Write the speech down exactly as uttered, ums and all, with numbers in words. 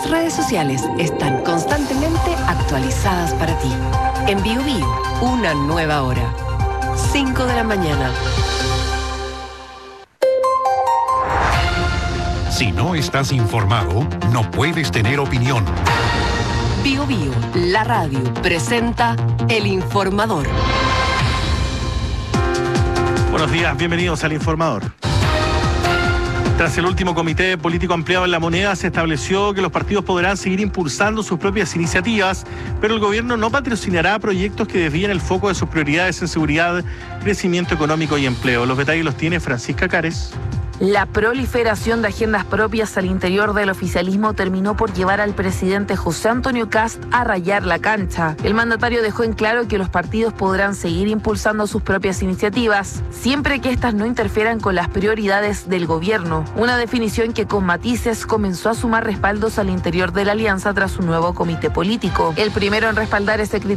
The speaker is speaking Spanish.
Nuestras redes sociales están constantemente actualizadas para ti. En Bio Bio, una nueva hora. cinco de la mañana. Si no estás informado, no puedes tener opinión. Bio Bio, la radio, presenta El Informador. Buenos días, bienvenidos al Informador. Tras el último comité político ampliado en La Moneda, se estableció que los partidos podrán seguir impulsando sus propias iniciativas, pero el gobierno no patrocinará proyectos que desvíen el foco de sus prioridades en seguridad, crecimiento económico y empleo. Los detalles los tiene Francisca Cares. La proliferación de agendas propias al interior del oficialismo terminó por llevar al presidente José Antonio Kast a rayar la cancha. El mandatario dejó en claro que los partidos podrán seguir impulsando sus propias iniciativas, siempre que éstas no interfieran con las prioridades del gobierno. Una definición que con matices comenzó a sumar respaldos al interior de la alianza tras un nuevo comité político. El primero en respaldar ese criterio